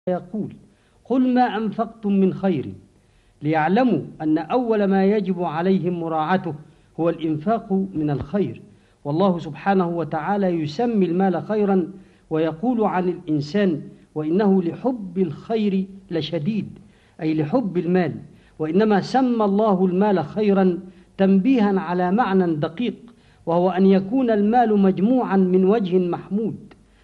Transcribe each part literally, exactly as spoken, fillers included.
يقول: قل ما أنفقتم من خير، ليعلموا أن أول ما يجب عليهم مراعاته هو الإنفاق من الخير. والله سبحانه وتعالى يسمي المال خيرا، ويقول عن الإنسان: وإنه لحب الخير لشديد، أي لحب المال. وإنما سمى الله المال خيرا تنبيها على معنى دقيق، وهو أن يكون المال مجموعا من وجه محمود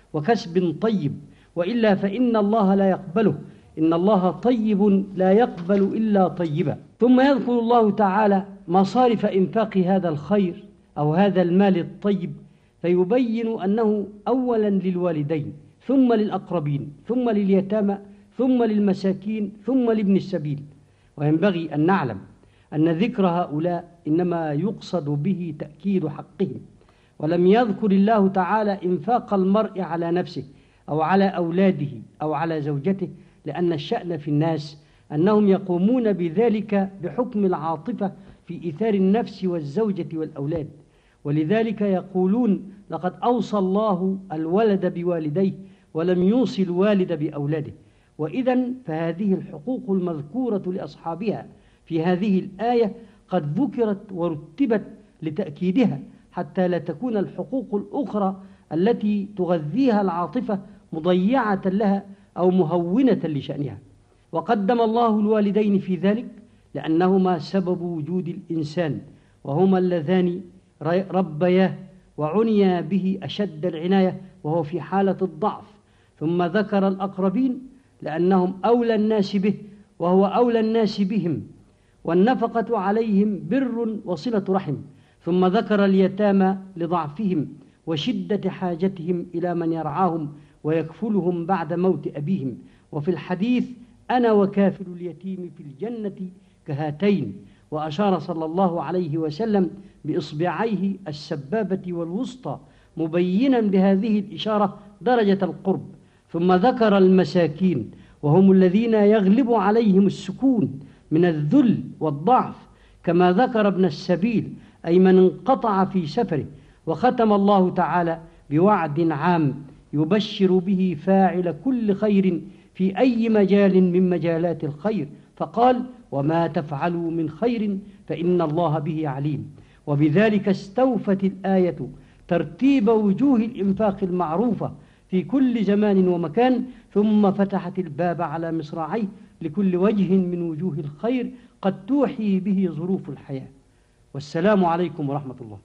وكسب طيب، وإلا فإن الله لا يقبله. إن الله طيب لا يقبل إلا طيبا. ثم يذكر الله تعالى مصارف إنفاق هذا الخير أو هذا المال الطيب، فيبين أنه أولا للوالدين، ثم للأقربين، ثم لليتامى، ثم للمساكين، ثم لابن السبيل. وينبغي أن نعلم أن ذكر هؤلاء إنما يقصد به تأكيد حقهم، ولم يذكر الله تعالى إنفاق المرء على نفسه أو على أولاده أو على زوجته، لأن الشأن في الناس أنهم يقومون بذلك بحكم العاطفة في إيثار النفس والزوجة والأولاد. ولذلك يقولون: لقد أوصى الله الولد بوالديه ولم يوصي الوالد بأولاده. وإذن فهذه الحقوق المذكورة لأصحابها في هذه الآية قد ذكرت ورتبت لتأكيدها، حتى لا تكون الحقوق الأخرى التي تغذيها العاطفة مضيعة لها أو مهونة لشأنها. وقدم الله الوالدين في ذلك لأنهما سبب وجود الإنسان، وهما اللذان ربياه وعنيا به أشد العناية وهو في حالة الضعف. ثم ذكر الأقربين لأنهم أولى الناس به وهو أولى الناس بهم، والنفقة عليهم بر وصلة رحم. ثم ذكر اليتامى لضعفهم وشدة حاجتهم إلى من يرعاهم ويكفلهم بعد موت أبيهم. وفي الحديث: أنا وكافل اليتيم في الجنة كهاتين. وأشار صلى الله عليه وسلم بإصبعيه السبابة والوسطى، مبينا بهذه الإشارة درجة القرب. ثم ذكر المساكين، وهم الذين يغلب عليهم السكون من الذل والضعف، كما ذكر ابن السبيل، أي من انقطع في سفره. وختم الله تعالى بوعد عام يبشر به فاعل كل خير في أي مجال من مجالات الخير، فقال: وما تفعلوا من خير فإن الله به عليم. وبذلك استوفت الآية ترتيب وجوه الإنفاق المعروفة في كل زمان ومكان، ثم فتحت الباب على مصراعيه لكل وجه من وجوه الخير قد توحي به ظروف الحياة. والسلام عليكم ورحمة الله.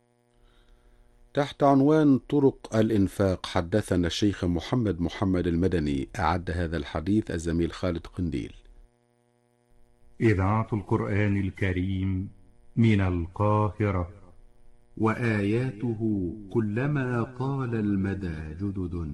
تحت عنوان طرق الإنفاق حدثنا الشيخ محمد محمد المدني. أعد هذا الحديث الزميل خالد قنديل. إذاعة القرآن الكريم من القاهرة. وآياته كلما طال المدى جدد،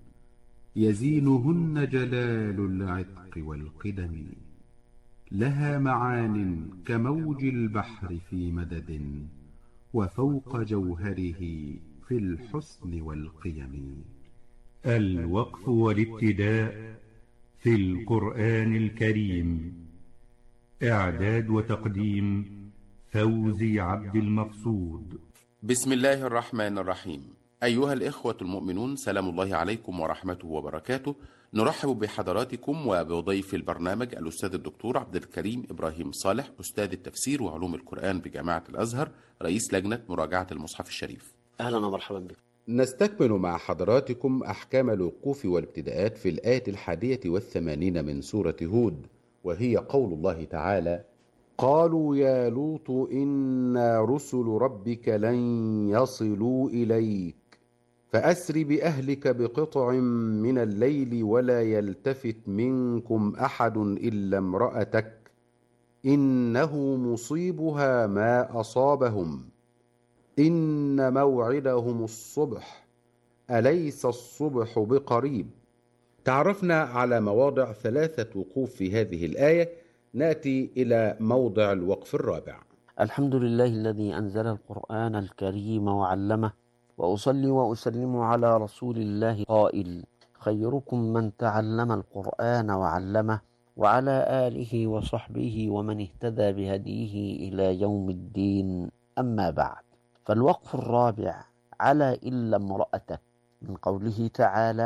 يزينهن جلال العتق والقدم. لها معان كموج البحر في مدد، وفوق جوهره في الحسن والقيم. الوقف والابتداء في القرآن الكريم. إعداد وتقديم فوزي عبد المقصود. بسم الله الرحمن الرحيم. أيها الإخوة المؤمنون، سلام الله عليكم ورحمته وبركاته. نرحب بحضراتكم وبضيف البرنامج الأستاذ الدكتور عبد الكريم إبراهيم صالح، أستاذ التفسير وعلوم القرآن بجامعة الأزهر، رئيس لجنة مراجعة المصحف الشريف. أهلا ومرحبا بكم. نستكمل مع حضراتكم أحكام الوقوف والابتداءات في الآية الحادية والثمانين من سورة هود، وهي قول الله تعالى: قالوا يا لوط إنا رسل ربك لن يصلوا إليك فأسر بأهلك بقطع من الليل ولا يلتفت منكم أحد إلا امرأتك إنه مصيبها ما أصابهم إن موعدهم الصبح أليس الصبح بقريب. تعرفنا على مواضع ثلاثة وقوف في هذه الآية. نأتي إلى موضع الوقف الرابع. الحمد لله الذي أنزل القرآن الكريم وعلمه، وأصلي وأسلم على رسول الله قائل: خيركم من تعلم القرآن وعلمه، وعلى آله وصحبه ومن اهتدى بهديه إلى يوم الدين. أما بعد، فالوقف الرابع على إلا امرأتك، من قوله تعالى: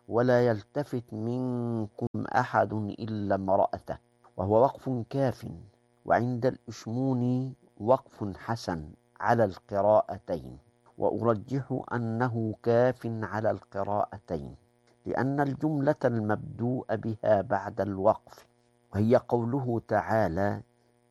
ولا يلتفت منكم أحد إلا امرأته، وهو وقف كاف. وعند الأشموني وقف حسن على القراءتين، وأرجح أنه كاف على القراءتين، لأن الجملة المبدوء بها بعد الوقف، وهي قوله تعالى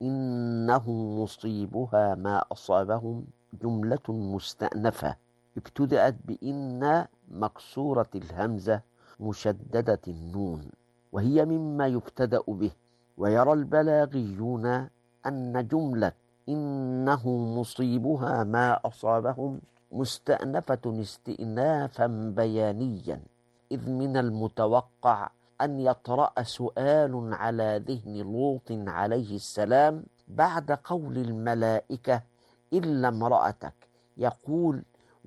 إنه مصيبها ما أصابهم، جملة مستأنفة ابتدأت بإن مكسورة الهمزة مشددة النون، وهي مما يبتدأ به. ويرى البلاغيون أن جملة إنه مصيبها ما أصابهم مستأنفة استئنافا بيانيا، إذ من المتوقع أن يطرأ سؤال على ذهن لوط عليه السلام بعد قول الملائكة إلا امرأتك، يقول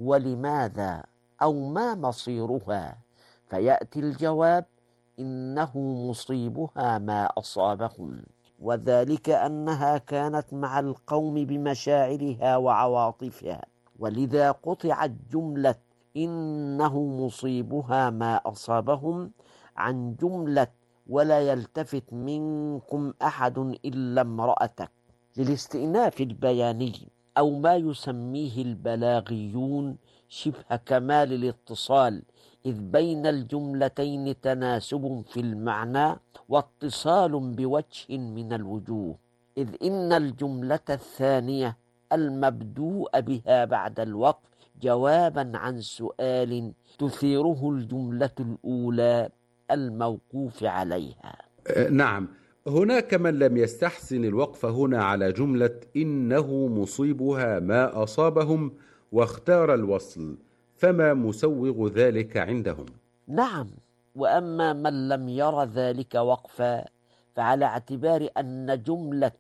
ولماذا أو ما مصيرها؟ فيأتي الجواب إنه مصيبها ما أصابهم، وذلك أنها كانت مع القوم بمشاعرها وعواطفها، ولذا قطعت جملة إنه مصيبها ما أصابهم عن جملة ولا يلتفت منكم أحد إلا امرأتك، للاستئناف البياني، أو ما يسميه البلاغيون شبه كمال الاتصال، إذ بين الجملتين تناسب في المعنى واتصال بوجه من الوجوه، إذ إن الجملة الثانية المبدوء بها بعد الوقف جوابا عن سؤال تثيره الجملة الأولى الموقوف عليها. نعم، هناك من لم يستحسن الوقف هنا على جملة إنه مصيبها ما أصابهم واختار الوصل، فما مسوغ ذلك عندهم؟ نعم، وأما من لم ير ذلك وقفا فعلى اعتبار أن جملة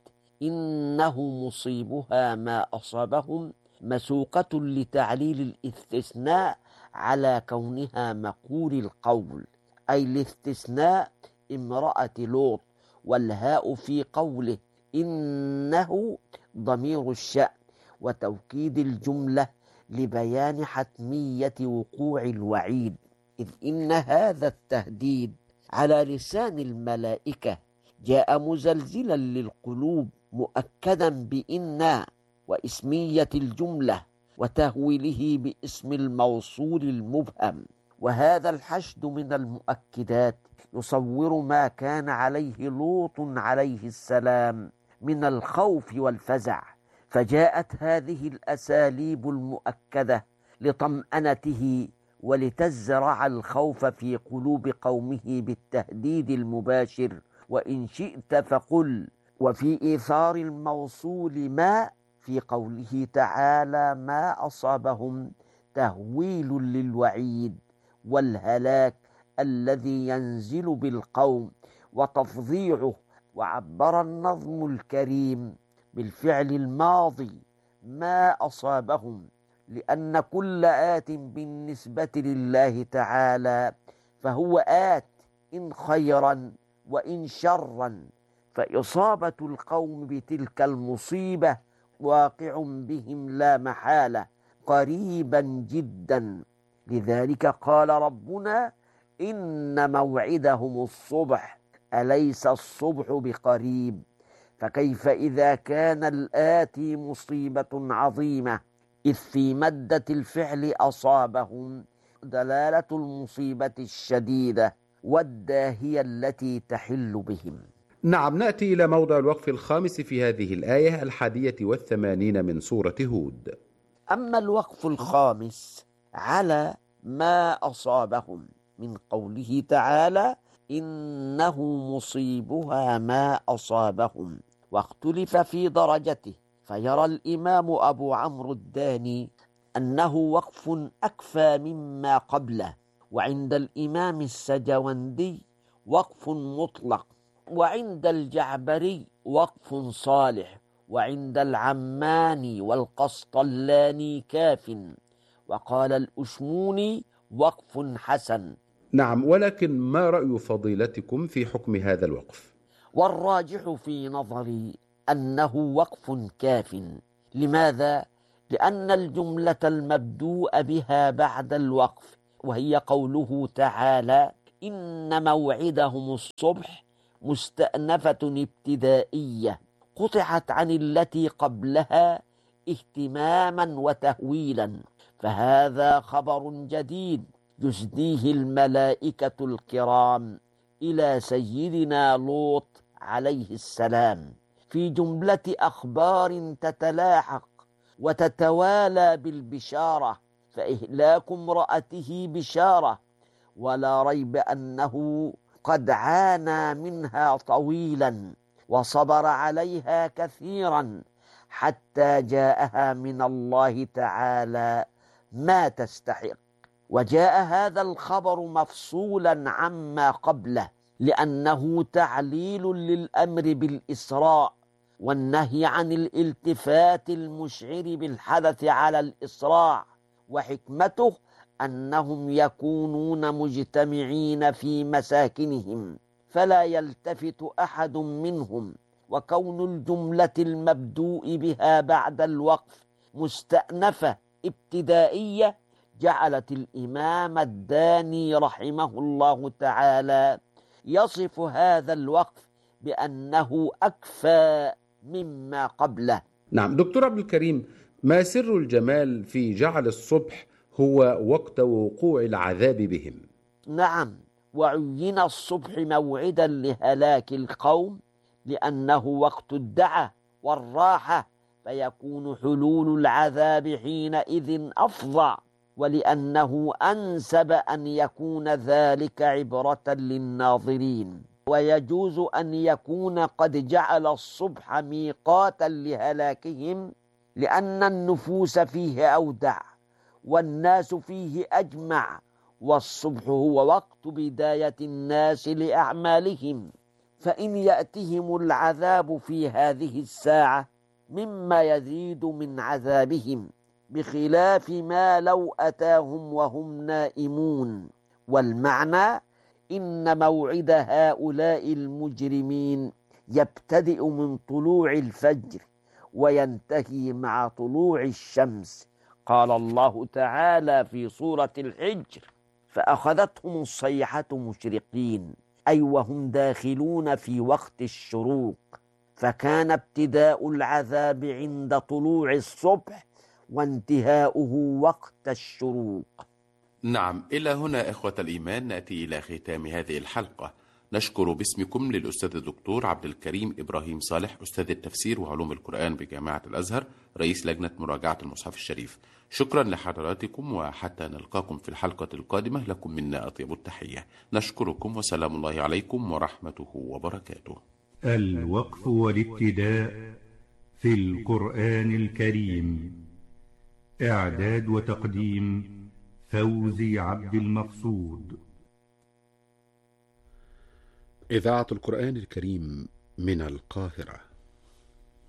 إنه مصيبها ما أصابهم مسوقة لتعليل الاستثناء على كونها مقول القول، أي الاستثناء امرأة لوط، والهاء في قوله إنه ضمير الشأن، وتوكيد الجملة لبيان حتمية وقوع الوعيد، إذ إن هذا التهديد على لسان الملائكة جاء مزلزلا للقلوب مؤكدا بإن واسمية الجملة وتهويله باسم الموصول المبهم، وهذا الحشد من المؤكدات يصور ما كان عليه لوط عليه السلام من الخوف والفزع، فجاءت هذه الأساليب المؤكدة لطمأنته ولتزرع الخوف في قلوب قومه بالتهديد المباشر. وإن شئت فقل وفي إيثار الموصول ما في قوله تعالى ما أصابهم تهويل للوعيد والهلاك الذي ينزل بالقوم وتفظيعه. وعبر النظم الكريم بالفعل الماضي ما أصابهم، لأن كل آت بالنسبة لله تعالى فهو آت إن خيرا وإن شرا، فإصابة القوم بتلك المصيبة واقع بهم لا محالة قريبا جدا. لذلك قال ربنا إن موعدهم الصبح أليس الصبح بقريب، فكيف إذا كان الآتي مصيبة عظيمة، إذ في مادة الفعل أصابهم دلالة المصيبة الشديدة والداهية التي تحل بهم. نعم، نأتي إلى موضع الوقف الخامس في هذه الآية الحادية والثمانين من سورة هود. أما الوقف الخامس على ما أصابهم من قوله تعالى إنه مصيبها ما أصابهم، واختلف في درجته، فيرى الإمام أبو عمرو الداني أنه وقف أكفى مما قبله، وعند الإمام السجوندي وقف مطلق، وعند الجعبري وقف صالح، وعند العماني والقسطلاني كاف، وقال الأشموني وقف حسن. نعم، ولكن ما رأي فضيلتكم في حكم هذا الوقف؟ والراجح في نظري أنه وقف كاف. لماذا؟ لأن الجملة المبدوء بها بعد الوقف وهي قوله تعالى: إن موعدهم الصبح، مستأنفة ابتدائية قطعت عن التي قبلها اهتماما وتهويلا، فهذا خبر جديد يسديه الملائكة الكرام إلى سيدنا لوط عليه السلام في جملة أخبار تتلاحق وتتوالى بالبشارة، فإهلاك امرأته بشارة، ولا ريب أنه قد عانى منها طويلا وصبر عليها كثيرا حتى جاءها من الله تعالى ما تستحق. وجاء هذا الخبر مفصولا عما قبله، لأنه تعليل للأمر بالإسراء والنهي عن الالتفات المشعر بالحدث على الإسراع، وحكمته أنهم يكونون مجتمعين في مساكنهم فلا يلتفت أحد منهم، وكون الجملة المبدوء بها بعد الوقف مستأنفة ابتدائية جعلت الإمام الداني رحمه الله تعالى يصف هذا الوقف بأنه أكفى مما قبله. نعم دكتور عبد الكريم، ما سر الجمال في جعل الصبح هو وقت وقوع العذاب بهم؟ نعم، وعين الصبح موعدا لهلاك القوم لأنه وقت الدعة والراحة، فيكون حلول العذاب حينئذ أفظع، ولأنه أنسب أن يكون ذلك عبرة للناظرين. ويجوز أن يكون قد جعل الصبح ميقاتا لهلاكهم لأن النفوس فيه أودع والناس فيه أجمع، والصبح هو وقت بداية الناس لأعمالهم، فإن يأتهم العذاب في هذه الساعة مما يزيد من عذابهم بخلاف ما لو أتاهم وهم نائمون. والمعنى إن موعد هؤلاء المجرمين يبتدئ من طلوع الفجر وينتهي مع طلوع الشمس. قال الله تعالى في سورة الحجر: فأخذتهم الصيحة مشرقين، أي وهم داخلون في وقت الشروق، فكان ابتداء العذاب عند طلوع الصبح وانتهاؤه وقت الشروق. نعم، إلى هنا إخوة الإيمان نأتي إلى ختام هذه الحلقة. نشكر باسمكم للأستاذ الدكتور عبد الكريم إبراهيم صالح، أستاذ التفسير وعلوم القرآن بجامعة الأزهر، رئيس لجنة مراجعة المصحف الشريف. شكرا لحضراتكم، وحتى نلقاكم في الحلقة القادمة لكم منا أطيب التحية. نشكركم وسلام الله عليكم ورحمته وبركاته. الوقف والابتداء في القرآن الكريم، إعداد وتقديم فوزي عبد المقصود. إذاعة القرآن الكريم من القاهرة.